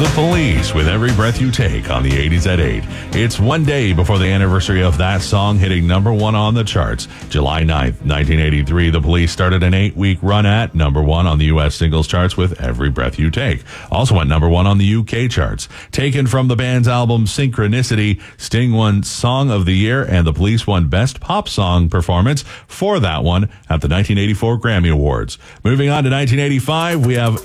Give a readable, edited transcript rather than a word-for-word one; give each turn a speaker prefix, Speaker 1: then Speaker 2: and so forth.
Speaker 1: The Police with Every Breath You Take on the 80s at 8. It's one day before the anniversary of that song hitting number one on the charts. July 9th, 1983, The Police started an 8-week run at number one on the U.S. singles charts with Every Breath You Take. Also went number one on the UK charts. Taken from the band's album Synchronicity, Sting won Song of the Year and The Police won Best Pop Song Performance for that one at the 1984 Grammy Awards. Moving on to 1985, we have